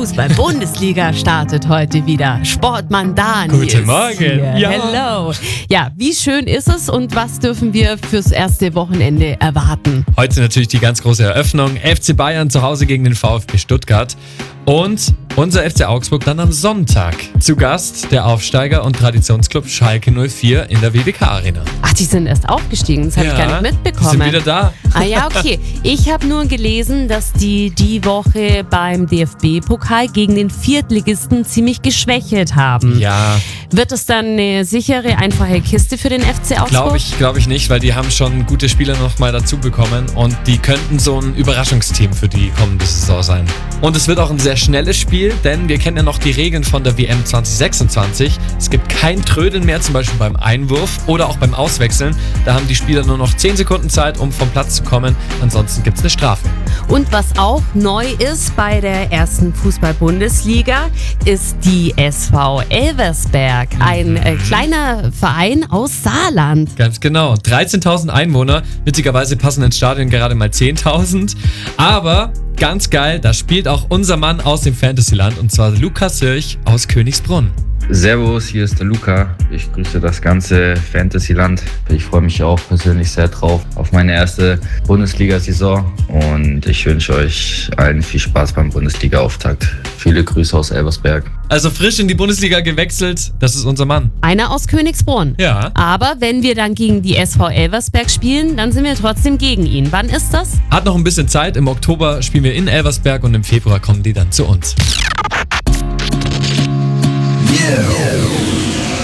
Fußball-Bundesliga startet heute wieder. Sportmann Dani Guten Morgen. Hier. Ja. Hello. Ja, wie schön ist es und was dürfen wir fürs erste Wochenende erwarten? Heute natürlich die ganz große Eröffnung. FC Bayern zu Hause gegen den VfB Stuttgart. Und unser FC Augsburg dann am Sonntag. Zu Gast der Aufsteiger und Traditionsclub Schalke 04 in der WWK Arena. Ach, die sind erst aufgestiegen, das habe ich gar nicht mitbekommen. Die sind wieder da. Ah ja, okay. Ich habe nur gelesen, dass die Woche beim DFB-Pokal gegen den Viertligisten ziemlich geschwächelt haben. Ja, Wird es dann eine sichere, einfache Kiste für den FC Augsburg? glaube ich nicht, weil die haben schon gute Spieler nochmal dazu bekommen und die könnten so ein Überraschungsteam für die kommende Saison sein. Und es wird auch ein sehr schnelles Spiel, denn wir kennen ja noch die Regeln von der WM 2026. Es gibt kein Trödeln mehr, zum Beispiel beim Einwurf oder auch beim Auswechseln. Da haben die Spieler nur noch 10 Sekunden Zeit, um vom Platz zu kommen. Ansonsten gibt es eine Strafe. Und was auch neu ist bei der ersten Fußball-Bundesliga, ist die SV Elversberg. Ein kleiner Verein aus Saarland. Ganz genau. 13.000 Einwohner. Witzigerweise passen ins Stadion gerade mal 10.000. Aber ganz geil, da spielt auch unser Mann aus dem Fantasyland, und zwar Lukas Hirch aus Königsbrunn. Servus, hier ist der Luca. Ich grüße das ganze Fantasyland. Ich freue mich auch persönlich sehr drauf auf meine erste Bundesliga-Saison und ich wünsche euch allen viel Spaß beim Bundesliga-Auftakt. Viele Grüße aus Elversberg. Also frisch in die Bundesliga gewechselt, das ist unser Mann. Einer aus Königsbrunn. Ja. Aber wenn wir dann gegen die SV Elversberg spielen, dann sind wir trotzdem gegen ihn. Wann ist das? Hat noch ein bisschen Zeit. Im Oktober spielen wir in Elversberg und im Februar kommen die dann zu uns. Yeah.